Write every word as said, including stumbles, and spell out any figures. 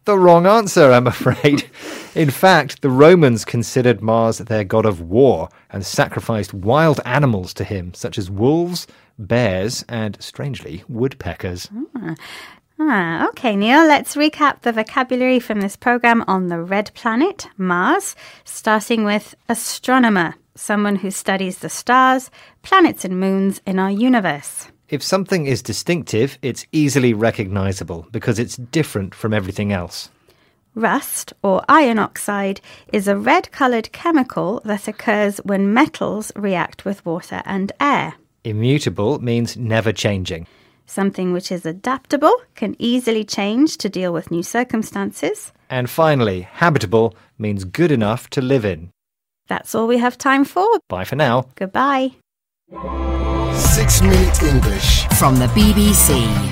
the wrong answer, I'm afraid. In fact, the Romans considered Mars their god of war and sacrificed wild animals to him, such as wolves, bears, and, strangely, woodpeckers. Ah. Ah, okay, Neil, let's recap the vocabulary from this programme on the red planet, Mars, starting with astronomer, someone who studies the stars, planets and moons in our universe. If something is distinctive, it's easily recognisable because it's different from everything else. Rust, or iron oxide, is a red-coloured chemical that occurs when metals react with water and air. Immutable means never changing. Something which is adaptable can easily change to deal with new circumstances. And finally, habitable means good enough to live in. That's all we have time for. Bye for now. Goodbye. Six Minute English from the B B C.